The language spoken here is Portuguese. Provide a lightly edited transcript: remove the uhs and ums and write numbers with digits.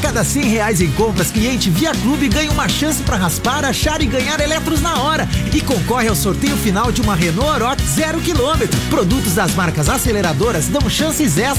cada R$100 em compras, cliente Via Clube ganha uma chance para raspar, achar e ganhar eletros na hora. E concorre ao sorteio final de uma Renault Oroch 0 km. Produtos das marcas aceleradoras dão chances extras